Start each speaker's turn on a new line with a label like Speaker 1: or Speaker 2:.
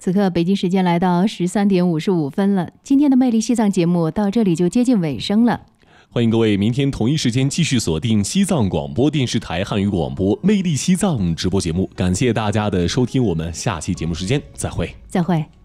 Speaker 1: 此刻北京时间来到13:55了，今天的魅力西藏节目到这里就接近尾声了。
Speaker 2: 欢迎各位明天同一时间继续锁定西藏广播电视台汉语广播魅力西藏直播节目，感谢大家的收听，我们下期节目时间再会。